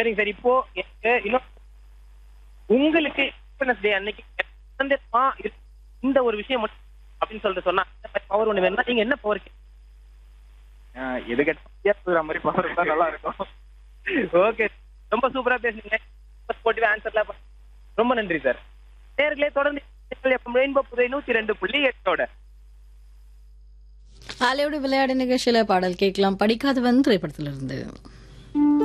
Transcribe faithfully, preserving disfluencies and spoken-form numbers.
சரிங்க சார். இப்போ எனக்கு இன்னும் உங்களுக்கு இண்டிபெண்டன்ஸ் டே அன்னைக்கு சுதந்திரமா இரு- இந்த ஒரு விஷயம் மட்டும் அப்படின்னு சொல்லிட்டு சொன்னா பவர் ஒண்ணு வேணும்னா நீங்க என்ன பவர்? எது கேட்ட மாதிரி பவர் இருந்தா நல்லா இருக்கும். ஓகே, ரொம்ப சூப்பரா பேசுனீங்க. ஸ்போர்ட்டிவ் ஆன்சர்லாம் பண்ண- ரொம்ப நன்றி சார். நேர்களே தொடர்ந்து ரெயின்போ புதை நூத்தி ரெண்டு புள்ளி எட்டோட ஆலையோட விளையாடு நிகழ்ச்சியில பாடல் கேட்கலாம். படிக்காதவன் திரைப்படத்திலிருந்து.